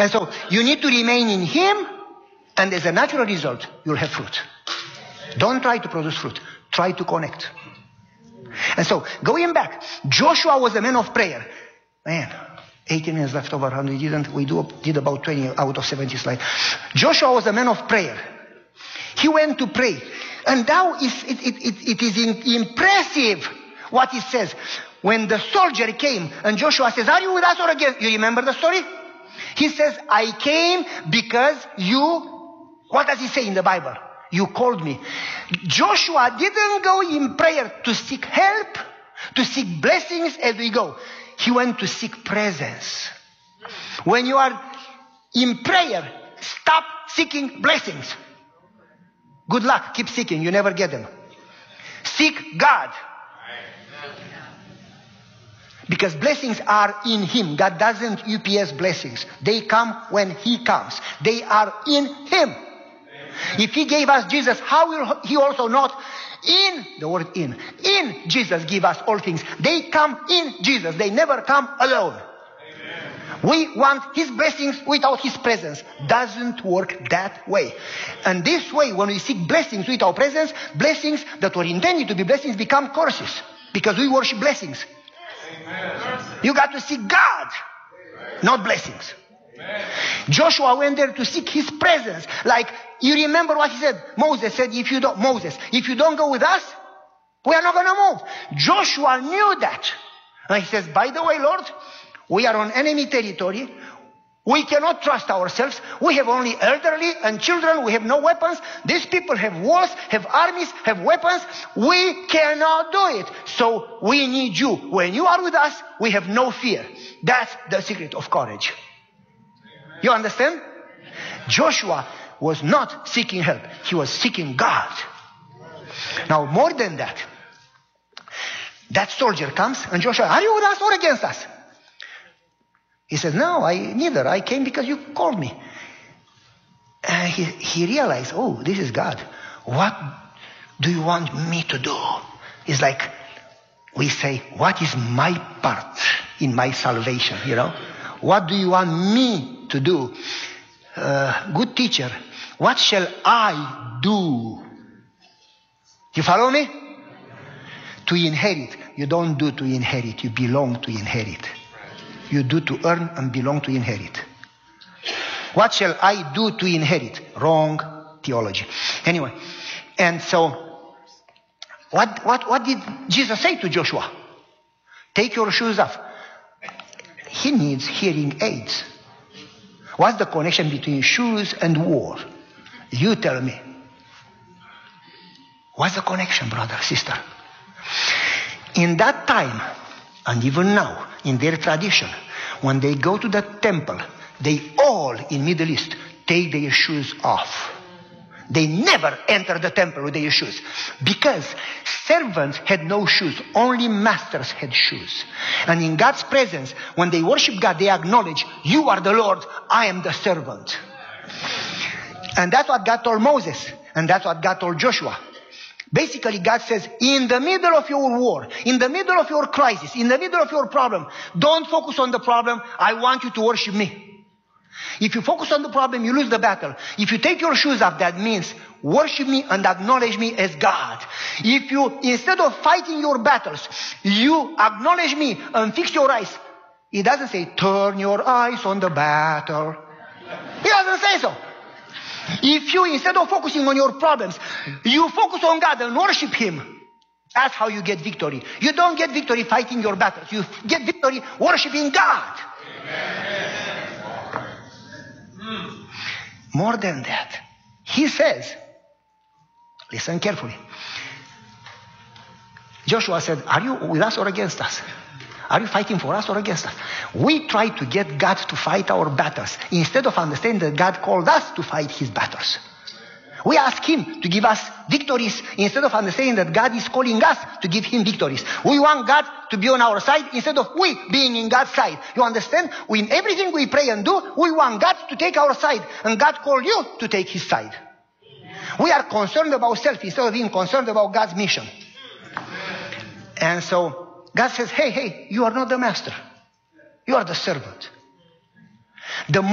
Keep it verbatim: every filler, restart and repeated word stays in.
And so you need to remain in him, and as a natural result, you'll have fruit. Don't try to produce fruit. Try to connect. And so, going back, Joshua was a man of prayer. Man, eighteen minutes left over, and we didn't, we do, did about twenty out of seventy slides. Joshua was a man of prayer. He went to pray. And now it's, it, it, it, it is in, impressive what he says. When the soldier came, and Joshua says, are you with us or against? You remember the story? He says, I came because you, what does he say in the Bible? You called me. Joshua didn't go in prayer to seek help, to seek blessings as we go. He went to seek presence. When you are in prayer, stop seeking blessings. Good luck. Keep seeking. You never get them. Seek God. Because blessings are in him. God doesn't U P S blessings. They come when he comes. They are in him. If he gave us Jesus, how will he also not in, the word in, in Jesus give us all things? They come in Jesus. They never come alone. Amen. We want his blessings without his presence. Doesn't work that way. And this way, when we seek blessings with our presence, blessings that were intended to be blessings become curses. Because we worship blessings. Amen. You got to seek God, not blessings. Amen. Joshua went there to seek his presence. Like, you remember what he said? Moses said, if you don't, Moses, if you don't go with us, we are not going to move. Joshua knew that. And he says, by the way, Lord, we are on enemy territory. We cannot trust ourselves. We have only elderly and children. We have no weapons. These people have wars, have armies, have weapons. We cannot do it. So we need you. When you are with us, we have no fear. That's the secret of courage. You understand? Joshua was not seeking help. He was seeking God. Now, more than that, that soldier comes and Joshua, are you with us or against us? He says, no, I neither. I came because you called me. And he, he realized, oh, this is God. What do you want me to do? It's like we say, what is my part in my salvation, you know? What do you want me to do? Uh, good teacher, what shall I do? You follow me? To inherit. You don't do to inherit. You belong to inherit. You do to earn and belong to inherit. What shall I do to inherit? Wrong theology. Anyway, and so, what, what, what did Jesus say to Joshua? Take your shoes off. He needs hearing aids. What's the connection between shoes and war? You tell me. What's the connection, brother, sister? In that time, and even now, in their tradition, when they go to the temple, they all in Middle East take their shoes off. They never enter the temple with their shoes because servants had no shoes. Only masters had shoes. And in God's presence, when they worship God, they acknowledge, you are the Lord, I am the servant. And that's what God told Moses. And that's what God told Joshua. Basically, God says, in the middle of your war, in the middle of your crisis, in the middle of your problem, don't focus on the problem. I want you to worship me. If you focus on the problem, you lose the battle. If you take your shoes off, that means worship me and acknowledge me as God. If you, instead of fighting your battles, you acknowledge me and fix your eyes. It doesn't say, turn your eyes on the battle. It doesn't say so. If you, instead of focusing on your problems, you focus on God and worship him, that's how you get victory. You don't get victory fighting your battles. You get victory worshiping God. Amen. More than that, he says, listen carefully. Joshua said, are you with us or against us? Are you fighting for us or against us? We try to get God to fight our battles instead of understanding that God called us to fight his battles. We ask him to give us victories instead of understanding that God is calling us to give him victories. We want God to be on our side instead of we being in God's side. You understand? In everything we pray and do, we want God to take our side. And God called you to take his side. We are concerned about self instead of being concerned about God's mission. And so God says, hey, hey, you are not the master. You are the servant. The